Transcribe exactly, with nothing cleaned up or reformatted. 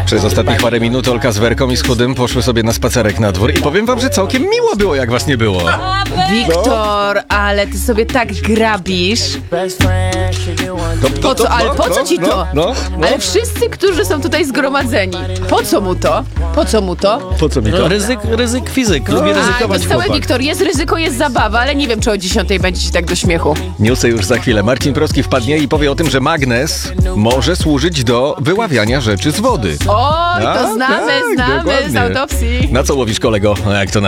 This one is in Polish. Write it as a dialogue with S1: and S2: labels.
S1: Przez ostatnich parę minut Olka z Werką i z Chudym poszły sobie na spacerek na dwór i powiem wam, że całkiem miło było, jak was nie było.
S2: Wiktor, ale ty sobie tak grabisz.
S1: To,
S2: Po co, ale po co ci to?
S1: No, no.
S2: Ale wszyscy, którzy są tutaj zgromadzeni, po co mu to? Po co mu to?
S1: Po co mi to?
S3: No, ryzyk, ryzyk fizyk, lubię
S2: A,
S3: ryzykować.
S2: to całe
S1: chłopak.
S2: Wiktor, jest ryzyko, jest zabawa, ale nie wiem, czy o dziesiątej będziecie tak do śmiechu.
S1: Newsy już za chwilę. Marcin Proski wpadnie i powie o tym, że magnes może służyć do wyławiania rzeczy z wody.
S2: Oj, to
S1: A,
S2: znamy,
S1: tak,
S2: znamy z
S1: dokładnie.
S2: autopsji.
S1: Na co łowisz, kolego? Jak to na